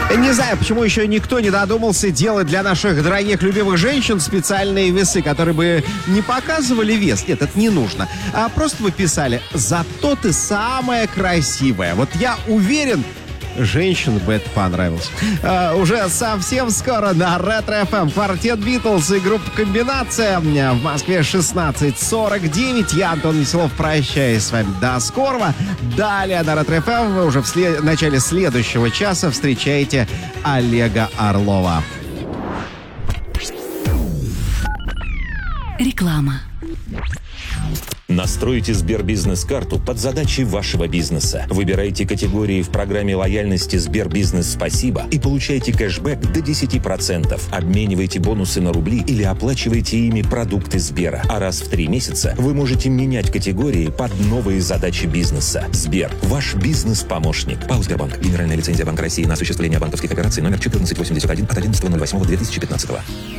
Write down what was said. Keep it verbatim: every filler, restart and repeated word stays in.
Не знаю, почему еще никто не додумался делать для наших дорогих любимых женщин специальные весы, которые бы не показывали вес. Нет, это не нужно. А просто бы писали: «Зато ты самая красивая». Вот я уверен, женщинам бы это понравилось. А, уже совсем скоро на Ретро-эф эм квартет Битлз и группа «Комбинация». В Москве шестнадцать сорок девять. Я, Антон Веселов, прощаюсь с вами. До скорого. Далее на Ретро-эф эм вы уже в след... начале следующего часа встречаете Олега Орлова. Реклама. Настройте Сбербизнес-карту под задачи вашего бизнеса. Выбирайте категории в программе лояльности Сбербизнес Спасибо и получайте кэшбэк до десять процентов. Обменивайте бонусы на рубли или оплачивайте ими продукты Сбера. А раз в три месяца вы можете менять категории под новые задачи бизнеса. Сбер – ваш бизнес-помощник. ПАО «Сбербанк». Генеральная лицензия Банка России на осуществление банковских операций номер четырнадцать восемьдесят один от одиннадцатого ноль восьмого две тысячи пятнадцатого.